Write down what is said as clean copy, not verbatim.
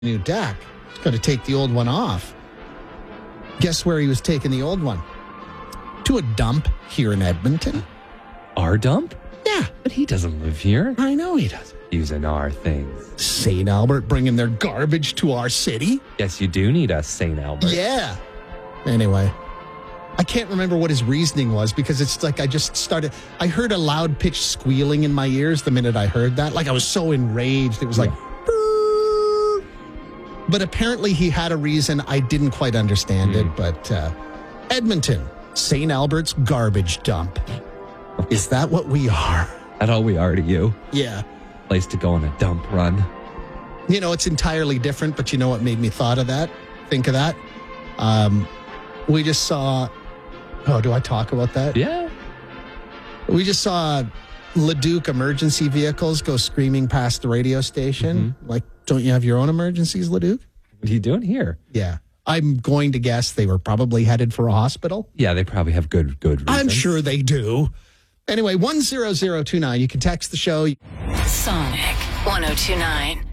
new deck. He's got to take the old one off. Guess where he was taking the old one? To a dump here in Edmonton. Our dump? Yeah. But he doesn't live here. I know he doesn't. Using our things. St. Albert bringing their garbage to our city? Yes, you do need a St. Albert. Yeah. Anyway, I can't remember what his reasoning was because it's like I heard a loud pitched squealing in my ears the minute I heard that. Like I was so enraged. It was like, "Brrr." But apparently he had a reason. I didn't quite understand it. But Edmonton, St. Albert's garbage dump. Is that what we are? That's all we are to you. Yeah. Place to go on a dump run. You know, it's entirely different, but you know what made me think of that? We just saw... Oh, do I talk about that? Yeah. We just saw Leduc emergency vehicles go screaming past the radio station. Like, don't you have your own emergencies, Leduc? What are you doing here? Yeah. I'm going to guess they were probably headed for a hospital. Yeah, they probably have good reasons. I'm sure they do. Anyway, 10029. You can text the show. Sonic 1029.